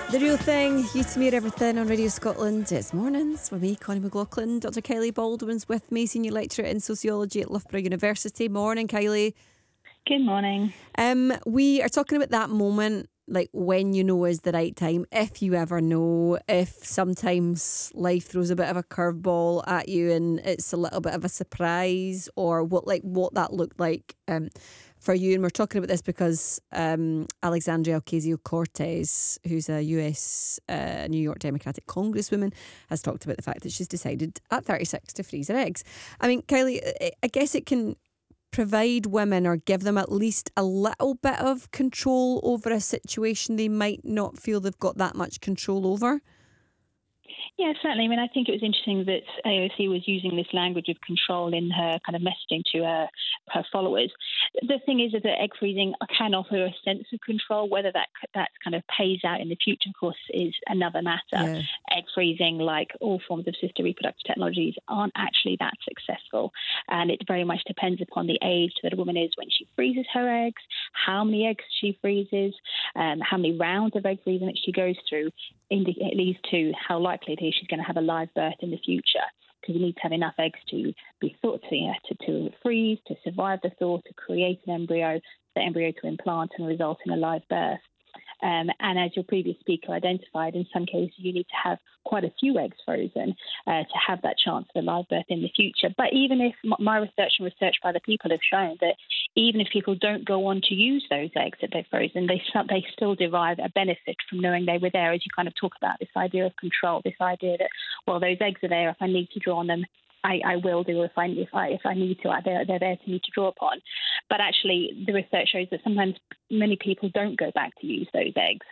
The Real Thing, you to me, everything on Radio Scotland. It's mornings with me, Connie McLaughlin. Dr. Kylie Baldwin's with me, Senior Lecturer in Sociology at Loughborough University. Morning, Kylie. Good morning. We are talking about that moment, like when you know is the right time, if you ever know, if sometimes life throws a bit of a curveball at you and it's a little bit of a surprise, or what that looked like for you. And we're talking about this because Alexandria Ocasio-Cortez, who's a US New York Democratic Congresswoman, has talked about the fact that she's decided at 36 to freeze her eggs. I mean, Kylie, I guess it can provide women or give them at least a little bit of control over a situation they might not feel they've got that much control over. Yeah, certainly. I mean, I think it was interesting that AOC was using this language of control in her kind of messaging to her followers. The thing is that egg freezing can offer a sense of control. Whether that kind of pays out in the future, of course, is another matter. Yeah. Egg freezing, like all forms of assisted reproductive technologies, aren't actually that successful. And it very much depends upon the age that a woman is when she freezes her eggs, how many eggs she freezes, how many rounds of egg freezing that she goes through. It leads to how likely it is she's going to have a live birth in the future, because you need to have enough eggs to be thought to freeze, to survive the thaw, to create an embryo, the embryo to implant and result in a live birth. And as your previous speaker identified, in some cases you need to have quite a few eggs frozen to have that chance of a live birth in the future. But even if my research and research by other people have shown that even if people don't go on to use those eggs that they've frozen, they still derive a benefit from knowing they were there, as you kind of talk about this idea of control, this idea that, well, those eggs are there. If I need to draw on them, I will do. If I need to, they're there to me to draw upon. But actually, the research shows that sometimes many people don't go back to use those eggs.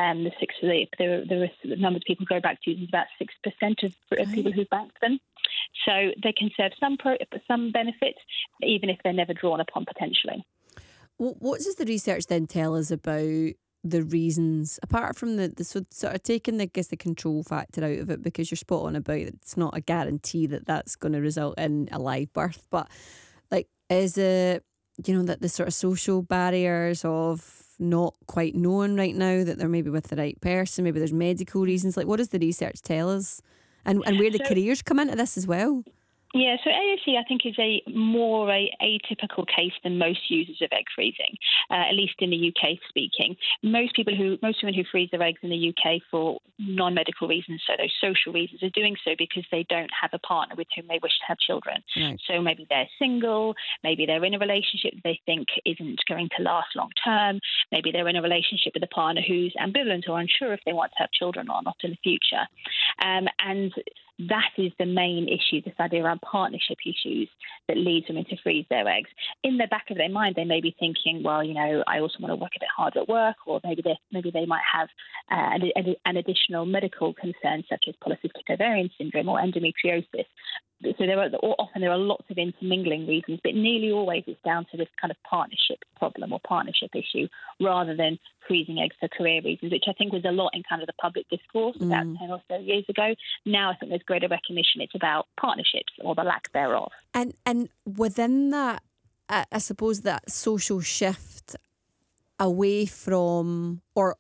The number of people who go back to use is about 6% of people who banked them. So they can serve some benefits, even if they're never drawn upon potentially. What does the research then tell us about the reasons, apart from the sort of taking the control factor out of it, because you're spot on about it's not a guarantee that that's going to result in a live birth, but like, is it, that the sort of social barriers of not quite knowing right now that they're maybe with the right person, maybe there's medical reasons, like what does the research tell us, and where the careers come into this as well? Yeah, so AOC, I think, is a more atypical case than most users of egg freezing, at least in the UK speaking. Most women who freeze their eggs in the UK for non-medical reasons, so those social reasons, are doing so because they don't have a partner with whom they wish to have children. Right. So maybe they're single, maybe they're in a relationship they think isn't going to last long term, maybe they're in a relationship with a partner who's ambivalent or unsure if they want to have children or not in the future. And that is the main issue, this idea around partnership issues that leads women to freeze their eggs. In the back of their mind, they may be thinking, well, I also want to work a bit harder at work, or maybe they might have an additional medical concern such as polycystic ovarian syndrome or endometriosis. So there are lots of intermingling reasons, but nearly always it's down to this kind of partnership problem or partnership issue rather than freezing eggs for career reasons, which I think was a lot in kind of the public discourse about 10 or so years ago. Now I think there's greater recognition it's about partnerships or the lack thereof. And within that, I suppose that social shift away from or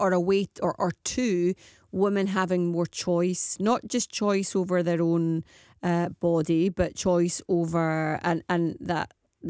to women having more choice, not just choice over their own body, but choice over and that